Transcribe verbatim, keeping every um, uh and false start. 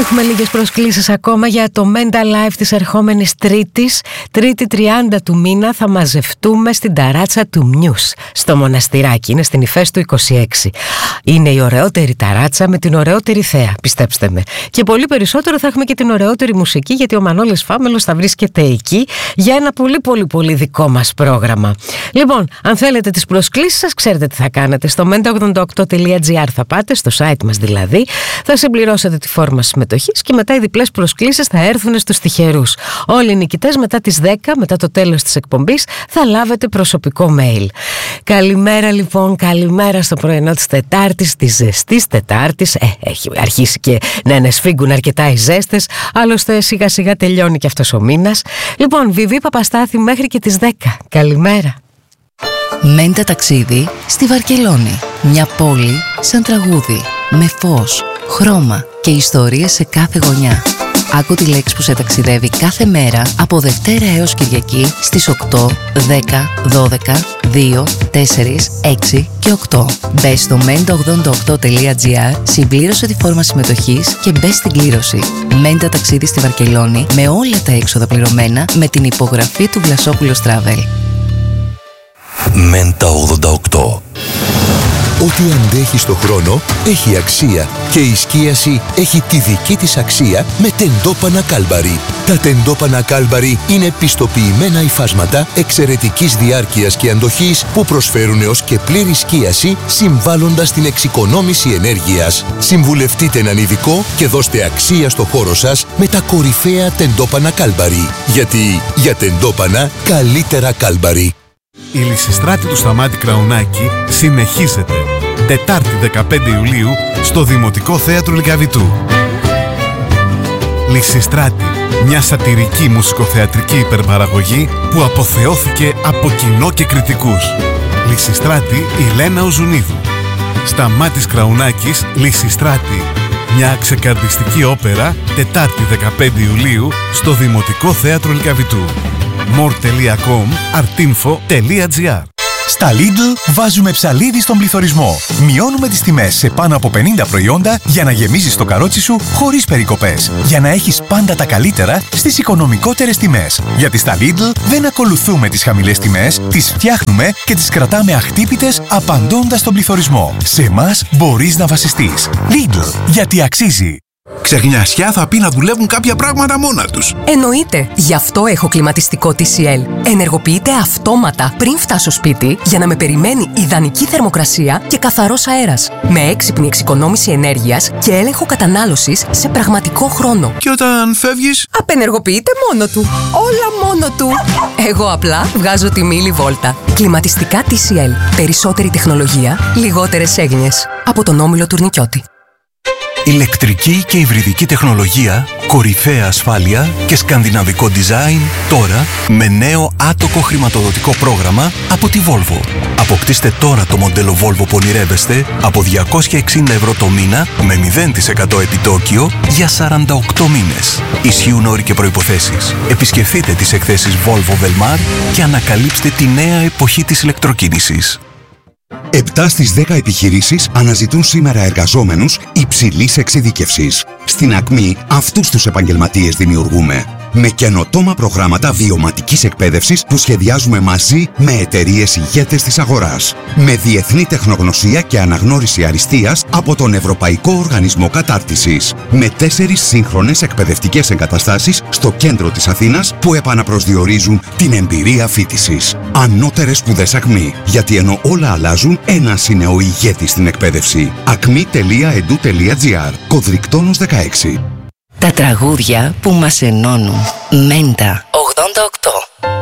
Έχουμε λίγες προσκλήσεις ακόμα για το Mental Life της ερχόμενης Τρίτης. Τρίτη τριάντα του μήνα θα μαζευτούμε στην ταράτσα του Μιούς, στο Μοναστηράκι. Είναι στην Ιφαίστου είκοσι έξι. Είναι η ωραιότερη ταράτσα με την ωραιότερη θέα, πιστέψτε με. Και πολύ περισσότερο θα έχουμε και την ωραιότερη μουσική, γιατί ο Μανώλης Φάμελος θα βρίσκεται εκεί για ένα πολύ πολύ πολύ δικό μας πρόγραμμα. Λοιπόν, αν θέλετε τις προσκλήσεις σας, ξέρετε τι θα κάνετε. Στο μέντα ογδόντα οκτώ τελεία τζι άρ θα πάτε, στο site μας δηλαδή, θα συμπληρώσετε τη φόρμα συμμετοχής και μετά οι διπλές προσκλήσεις θα έρθουν στους τυχερούς. Όλοι οι νικητές μετά τις δέκα, μετά το τέλος της εκπομπής, θα λάβετε προσωπικό mail. Καλημέρα λοιπόν, καλημέρα στο πρωινό της Τετάρτης, της ζεστής Τετάρτης. Ε, έχει αρχίσει και να ενεσφίγγουν αρκετά οι ζέστες, άλλωστε σιγά σιγά τελειώνει και αυτός ο μήνας. Λοιπόν, Βιβί Παπαστάθη μέχρι και τις δέκα. Καλημέρα. Μέντα ταξίδι στη Βαρκελόνη. Μια πόλη σαν τραγούδι, με φως, χρώμα και ιστορίες σε κάθε γωνιά. Άκου τη λέξη που σε ταξιδεύει κάθε μέρα από Δευτέρα έως Κυριακή στις οκτώ, δέκα, δώδεκα, δύο, τέσσερα, έξι και οκτώ. Μπες στο μέντα ογδόντα οκτώ τελεία τζι άρ, συμπλήρωσε τη φόρμα συμμετοχής και μπες στην κλήρωση. Μέντα ταξίδι στη Βαρκελόνη με όλα τα έξοδα πληρωμένα με την υπογραφή του Βλασόπουλος Travel. Μέντα ογδόντα οκτώ. Ό,τι αντέχει στο χρόνο έχει αξία και η σκίαση έχει τη δική της αξία με τεντόπανα Κάλμπαρι. Τα τεντόπανα Κάλμπαρι είναι πιστοποιημένα υφάσματα εξαιρετικής διάρκειας και αντοχής που προσφέρουν έως και πλήρη σκίαση, συμβάλλοντας στην εξοικονόμηση ενέργειας. Συμβουλευτείτε έναν ειδικό και δώστε αξία στο χώρο σας με τα κορυφαία τεντόπανα Κάλμπαρι. Γιατί για τεντόπανα καλύτερα Κάλμπαρι. Η Λυσιστράτη του Σταμάτη Κραουνάκη συνεχίζεται. Τετάρτη δεκαπέντε Ιουλίου στο Δημοτικό Θέατρο Λυκαβητού. Λυσιστράτη, μια σατιρική μουσικοθεατρική υπερπαραγωγή που αποθεώθηκε από κοινό και κριτικούς. Λυσιστράτη Ηλένα Οζουνίδου. Σταμάτης Κραουνάκης, Λυσιστράτη. Μια ξεκαρδιστική όπερα, Τετάρτη δεκαπέντε Ιουλίου στο Δημοτικό Θέατρο Λυκαβητού. more τελεία com, artinfo τελεία τζι άρ. Στα Lidl βάζουμε ψαλίδι στον πληθωρισμό. Μειώνουμε τις τιμές σε πάνω από πενήντα προϊόντα για να γεμίζεις το καρότσι σου χωρίς περικοπές. Για να έχεις πάντα τα καλύτερα στις οικονομικότερες τιμές. Γιατί στα Lidl δεν ακολουθούμε τις χαμηλές τιμές, τις φτιάχνουμε και τις κρατάμε αχτύπητες απαντώντας στον πληθωρισμό. Σε εμάς μπορείς να βασιστείς. Lidl, γιατί αξίζει. Ξεχνιασιά θα πει να δουλεύουν κάποια πράγματα μόνα τους. Εννοείται. Γι' αυτό έχω κλιματιστικό τι σι ελ. Ενεργοποιείται αυτόματα πριν φτάσω σπίτι για να με περιμένει ιδανική θερμοκρασία και καθαρός αέρας. Με έξυπνη εξοικονόμηση ενέργειας και έλεγχο κατανάλωσης σε πραγματικό χρόνο. Και όταν φεύγεις, απενεργοποιείται μόνο του. Όλα μόνο του. Εγώ απλά βγάζω τη μίλη βόλτα. Κλιματιστικά τι σι ελ. Περισσότερη τεχνολογία, λιγότερες έγνοιες. Από τον Όμιλο Τουρνικιώτη. Ηλεκτρική και υβριδική τεχνολογία, κορυφαία ασφάλεια και σκανδιναβικό design τώρα με νέο άτοκο χρηματοδοτικό πρόγραμμα από τη Volvo. Αποκτήστε τώρα το μοντέλο Volvo που ονειρεύεστε από διακόσια εξήντα ευρώ το μήνα με μηδέν τοις εκατό επιτόκιο για σαράντα οκτώ μήνες. Ισχύουν όροι και προϋποθέσεις. Επισκεφτείτε τις εκθέσεις Volvo Velmar και ανακαλύψτε τη νέα εποχή της ηλεκτροκίνησης. επτά στις δέκα επιχειρήσεις αναζητούν σήμερα εργαζόμενους υψηλής εξειδίκευσης. Στην Ακμή αυτούς τους επαγγελματίες δημιουργούμε. Με καινοτόμα προγράμματα βιωματικής εκπαίδευσης που σχεδιάζουμε μαζί με εταιρείες ηγέτες της αγοράς. Με διεθνή τεχνογνωσία και αναγνώριση αριστείας από τον Ευρωπαϊκό Οργανισμό Κατάρτισης. Με τέσσερις σύγχρονες εκπαιδευτικές εγκαταστάσεις στο κέντρο της Αθήνας που επαναπροσδιορίζουν την εμπειρία φοιτησης. Ανώτερες σπουδές Ακμή. Γιατί ενώ όλα αλλάζουν, ένας είναι ο ηγέτης στην εκπαίδευση. ακμή τελεία e d u τελεία g r. Κωδρικτόνος δεκαέξι. Τα τραγούδια που μας ενώνουν. Μέντα ογδόντα οκτώ.